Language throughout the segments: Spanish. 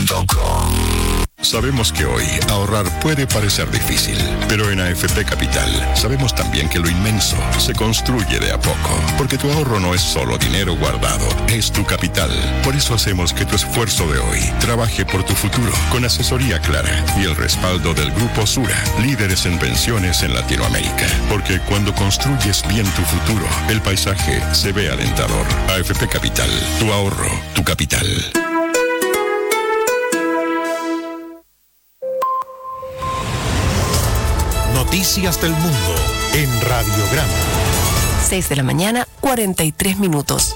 Sabemos que hoy ahorrar puede parecer difícil, pero en AFP Capital sabemos también que lo inmenso se construye de a poco, porque tu ahorro no es solo dinero guardado, es tu capital. Por eso hacemos que tu esfuerzo de hoy trabaje por tu futuro, con asesoría clara y el respaldo del Grupo Sura, líderes en pensiones en Latinoamérica. Porque cuando construyes bien tu futuro, el paisaje se ve alentador. AFP Capital, tu ahorro, tu capital. Noticias del mundo en Radiograma. 6 de la mañana, 43 minutos.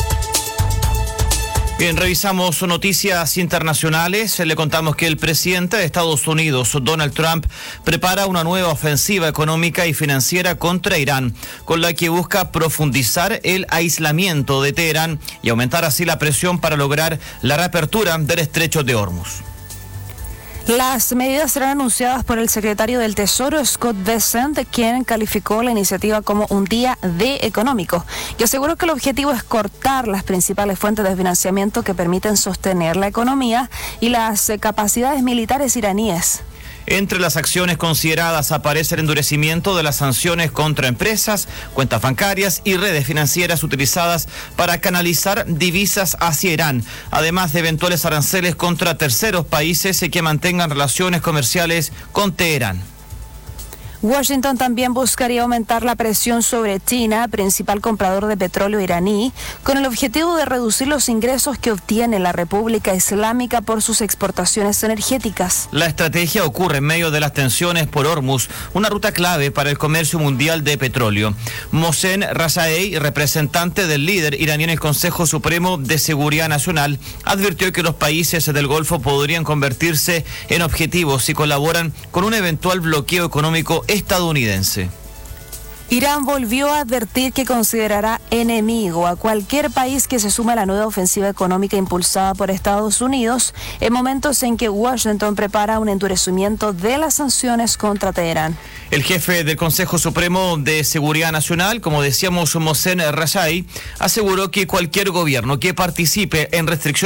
Bien, revisamos noticias internacionales. Le contamos que el presidente de Estados Unidos, Donald Trump, prepara una nueva ofensiva económica y financiera contra Irán, con la que busca profundizar el aislamiento de Teherán y aumentar así la presión para lograr la reapertura del estrecho de Hormuz. Las medidas serán anunciadas por el secretario del Tesoro, Scott Bessent, quien calificó la iniciativa como un día D económico y aseguró que el objetivo es cortar las principales fuentes de financiamiento que permiten sostener la economía y las capacidades militares iraníes. Entre las acciones consideradas aparece el endurecimiento de las sanciones contra empresas, cuentas bancarias y redes financieras utilizadas para canalizar divisas hacia Irán, además de eventuales aranceles contra terceros países que mantengan relaciones comerciales con Teherán. Washington también buscaría aumentar la presión sobre China, principal comprador de petróleo iraní, con el objetivo de reducir los ingresos que obtiene la República Islámica por sus exportaciones energéticas. La estrategia ocurre en medio de las tensiones por Hormuz, una ruta clave para el comercio mundial de petróleo. Mohsen Rajaei, representante del líder iraní en el Consejo Supremo de Seguridad Nacional, advirtió que los países del Golfo podrían convertirse en objetivos si colaboran con un eventual bloqueo económico estadounidense. Irán volvió a advertir que considerará enemigo a cualquier país que se sume a la nueva ofensiva económica impulsada por Estados Unidos en momentos en que Washington prepara un endurecimiento de las sanciones contra Teherán. El jefe del Consejo Supremo de Seguridad Nacional, como decíamos, Mohsen Rajaei, aseguró que cualquier gobierno que participe en restricciones